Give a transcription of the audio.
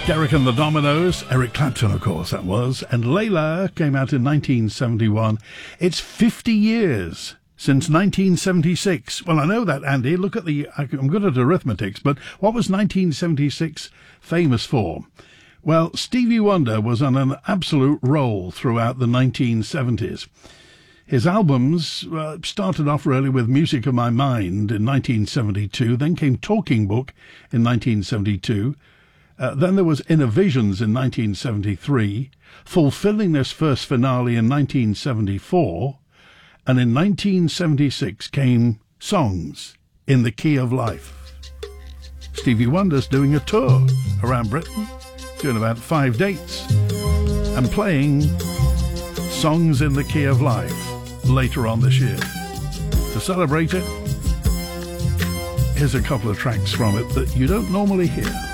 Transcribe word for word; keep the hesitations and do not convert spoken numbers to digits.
Derek and the Dominoes, Eric Clapton, of course, that was. And Layla came out in nineteen seventy-one. It's fifty years since nineteen seventy-six. Well, I know that, Andy. Look at the... I'm good at arithmetics, but what was nineteen seventy-six famous for? Well, Stevie Wonder was on an absolute roll throughout the nineteen seventies. His albums uh, started off really with Music of My Mind in nineteen seventy-two, then came Talking Book in nineteen seventy-two, uh, then there was Inner Visions in nineteen seventy-three, Fulfilling This First Finale in nineteen seventy-four, and in nineteen seventy-six came Songs in the Key of Life. Stevie Wonder's doing a tour around Britain, doing about five dates, and playing Songs in the Key of Life later on this year. To celebrate it, here's a couple of tracks from it that you don't normally hear.